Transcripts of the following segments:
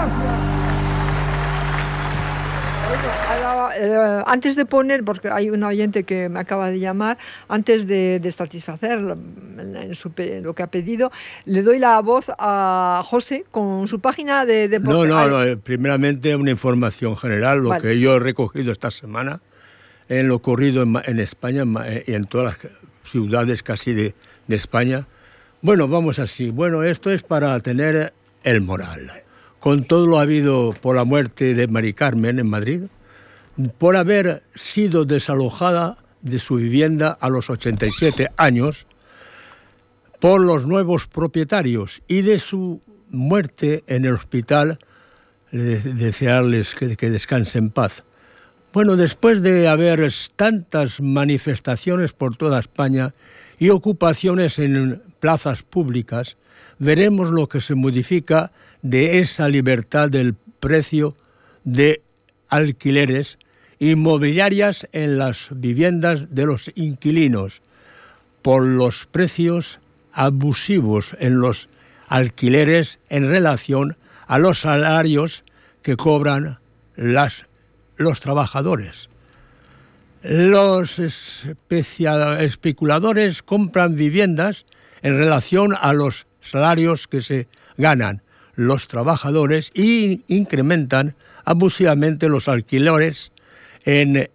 Antes de poner, porque hay un oyente que me acaba de llamar, antes de satisfacer lo que ha pedido, le doy la voz a José con su página de deporte. No, primeramente una información general, lo que yo he recogido esta semana en lo ocurrido en España y en todas las ciudades casi de España. Bueno, vamos así. Bueno, esto es para tener el moral. Con todo lo habido por la muerte de Mari Carmen en Madrid, por haber sido desalojada de su vivienda a los 87 años por los nuevos propietarios, y de su muerte en el hospital, desearles que descanse en paz. Bueno, después de haber tantas manifestaciones por toda España y ocupaciones en plazas públicas, veremos lo que se modifica de esa libertad del precio de alquileres inmobiliarias en las viviendas de los inquilinos por los precios abusivos en los alquileres en relación a los salarios que cobran los trabajadores. Los especuladores compran viviendas en relación a los salarios que se ganan los trabajadores y incrementan abusivamente los alquileres de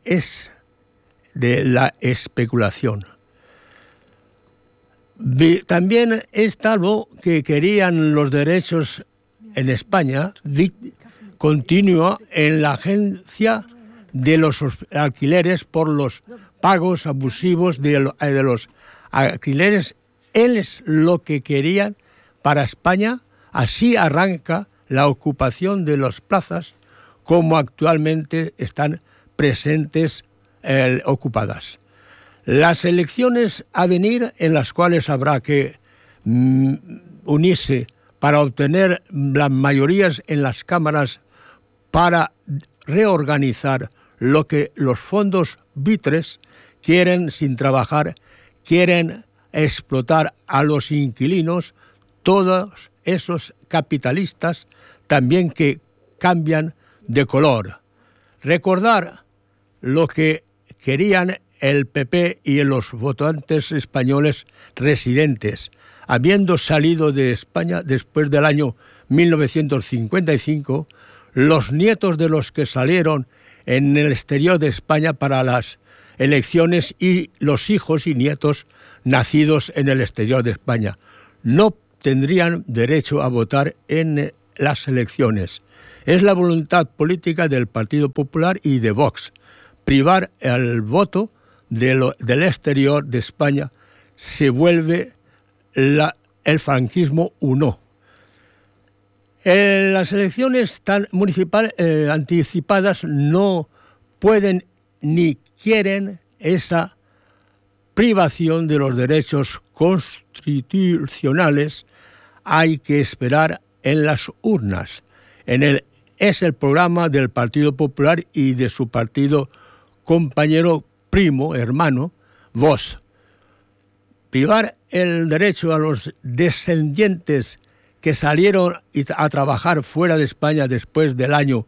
la especulación. También está lo que querían los derechos en España, continúa en la agencia de los alquileres por los pagos abusivos de los alquileres. Es lo que querían para España. Así arranca la ocupación de las plazas como actualmente están presentes ocupadas. Las elecciones a venir, en las cuales habrá que unirse para obtener las mayorías en las cámaras para reorganizar lo que los fondos buitres quieren sin trabajar, quieren explotar a los inquilinos, todos esos capitalistas también que cambian de color. Recordar lo que querían el PP y los votantes españoles residentes, habiendo salido de España después del año 1955, los nietos de los que salieron en el exterior de España para las elecciones y los hijos y nietos nacidos en el exterior de España no tendrían derecho a votar en las elecciones. Es la voluntad política del Partido Popular y de Vox privar el voto del exterior de España. Se vuelve el franquismo uno. Las elecciones tan municipales anticipadas no pueden ni quieren esa privación de los derechos constitucionales. Hay que esperar en las urnas. Es el programa del Partido Popular y de su partido compañero, primo, hermano, Vox. Privar el derecho a los descendientes que salieron a trabajar fuera de España después del año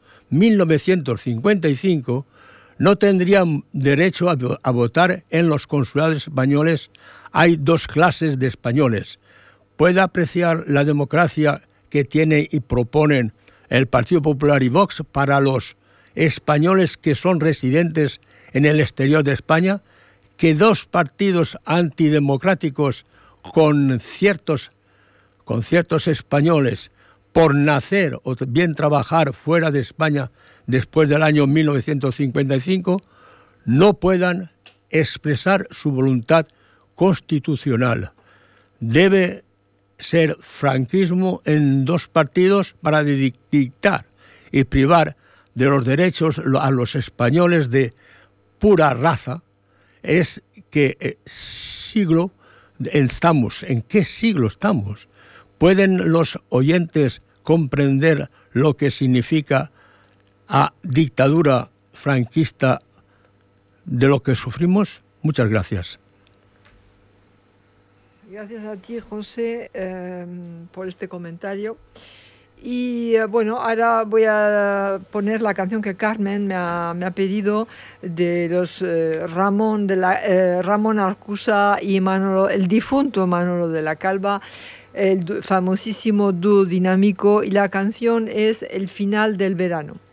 1955, no tendrían derecho a votar en los consulados españoles. Hay dos clases de españoles. Puede apreciar la democracia que tiene y proponen el Partido Popular y Vox para los españoles que son residentes en el exterior de España, que dos partidos antidemocráticos con ciertos españoles por nacer o bien trabajar fuera de España después del año 1955 no puedan expresar su voluntad constitucional. Debe ser franquismo en dos partidos para dictar y privar de los derechos a los españoles de pura raza. Es que siglo estamos, ¿en qué siglo estamos? ¿Pueden los oyentes comprender lo que significa a dictadura franquista de lo que sufrimos? Muchas gracias. Gracias a ti, José, por este comentario. Y bueno, ahora voy a poner la canción que Carmen me ha pedido de los Ramón Arcusa y Manolo, el difunto Manolo de la Calva, el famosísimo dúo dinámico, y la canción es El final del verano.